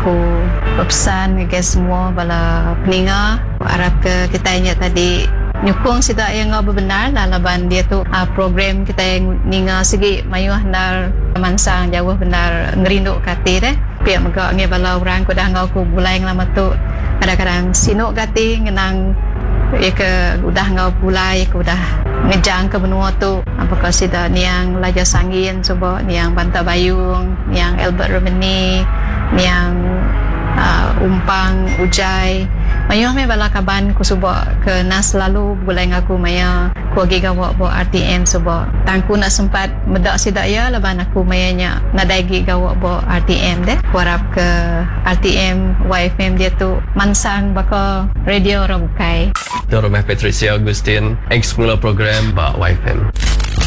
aku berpesan ke semua bala peninga harap ke kita nya tadi nyukung sida yang benar laban dia tu program kita yang ninga segi mayuh nar mansang jauh benar ngerindu kati deh pihak megak nge bala orang ko dah ngau ku bulai lama tu kadang-kadang sinuk kati ngenang ya ke udah ngau bulai ku udah ngejang ke benua tu apakah sida niang Laja Sangin coba niang Banta Bayung niang Albert Romani niang Umpang Ujai mayuh me bala kaban ku suba ke nas lalu bulai ngaku maya ku agi gawak bo RTM suba tangku nak sempat medak sida ya laban aku mayanya nadaigi gawak bo RTM deh ku harap ke RTM YFM dia tu mansang baka radio Rabukai Nama Patricia Agustin, ex-pengelola program Bak YFM.